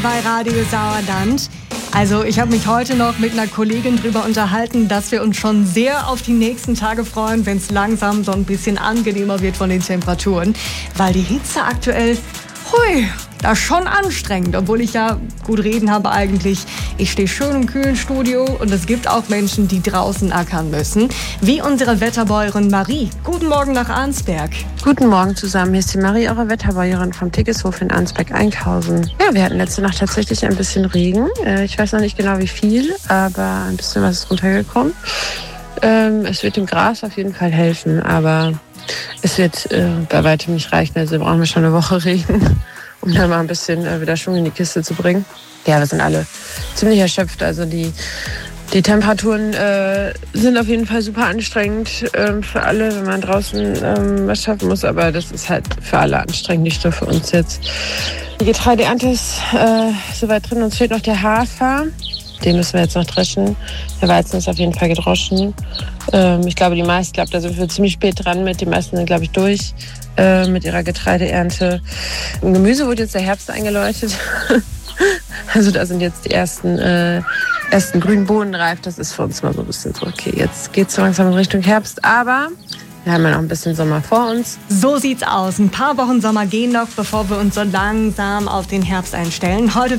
Bei Radio Sauerland. Also ich habe mich heute noch mit einer Kollegin drüber unterhalten, dass wir uns schon sehr auf die nächsten Tage freuen, wenn es langsam so ein bisschen angenehmer wird von den Temperaturen. Weil die Hitze aktuell, das ist schon anstrengend, obwohl ich ja gut reden habe eigentlich. Ich stehe schön im kühlen Studio und es gibt auch Menschen, die draußen ackern müssen. Wie unsere Wetterbäuerin Marie. Guten Morgen nach Arnsberg. Guten Morgen zusammen, hier ist die Marie, eure Wetterbäuerin vom Tiggeshof in Arnsberg-Einkausen. Ja, wir hatten letzte Nacht tatsächlich ein bisschen Regen. Ich weiß noch nicht genau wie viel, aber ein bisschen was ist runtergekommen. Es wird dem Gras auf jeden Fall helfen, aber es wird bei weitem nicht reichen. Also brauchen wir schon eine Woche Regen, um dann mal ein bisschen wieder Schwung in die Kiste zu bringen. Ja, wir sind alle ziemlich erschöpft. Also die Temperaturen sind auf jeden Fall super anstrengend für alle, wenn man draußen was schaffen muss. Aber das ist halt für alle anstrengend, nicht nur für uns jetzt. Die Getreideernte ist soweit drin. Uns fehlt noch der Hafer. Den müssen wir jetzt noch dreschen. Der Weizen ist auf jeden Fall gedroschen. Ich glaube, da sind wir ziemlich spät dran mit. Die meisten sind, glaube ich, durch mit ihrer Getreideernte. Im Gemüse wurde jetzt der Herbst eingeläutet. Also da sind jetzt die ersten grünen Bohnen reif. Das ist für uns mal so ein bisschen so, okay, jetzt geht es so langsam in Richtung Herbst. Aber wir haben ja noch ein bisschen Sommer vor uns. So sieht's aus. Ein paar Wochen Sommer gehen noch, bevor wir uns so langsam auf den Herbst einstellen. Heute